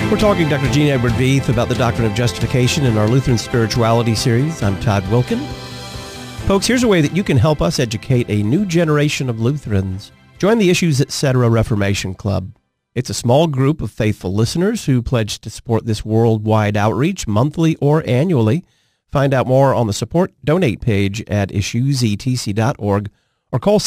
We're talking Dr. Gene Edward Veith about the doctrine of justification in our Lutheran Spirituality series. I'm Todd Wilkin. Folks, here's a way that you can help us educate a new generation of Lutherans. Join the Issues Etc. Reformation Club. It's a small group of faithful listeners who pledge to support this worldwide outreach monthly or annually. Find out more on the Support Donate page at issuesetc.org or call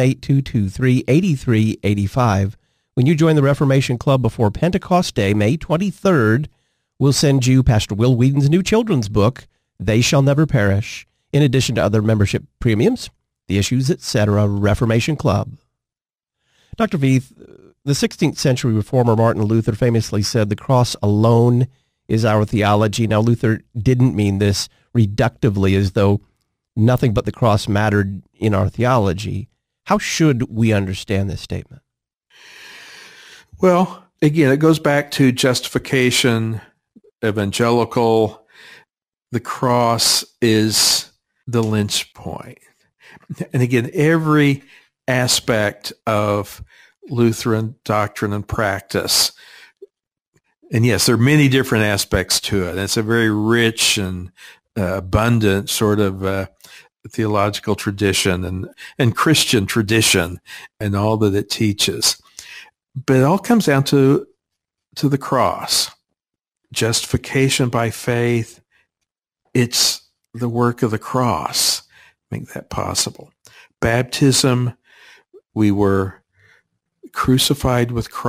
618-223-8385. When you join the Reformation Club before Pentecost Day, May 23rd, we'll send you Pastor Will Whedon's new children's book, They Shall Never Perish, in addition to other membership premiums. The Issues Etc. Reformation Club. Dr. Veith, the 16th century reformer Martin Luther famously said, the cross alone is our theology. Now, Luther didn't mean this reductively, as though nothing but the cross mattered in our theology. How should we understand this statement? Well, again, it goes back to justification, evangelical. The cross is the lynch point. And again, every aspect of Lutheran doctrine and practice, and yes, there are many different aspects to it. It's a very rich and abundant sort of theological tradition and Christian tradition and all that it teaches. But it all comes down to the cross. Justification by faith, it's the work of the cross. Make that possible. Baptism, we were crucified with Christ.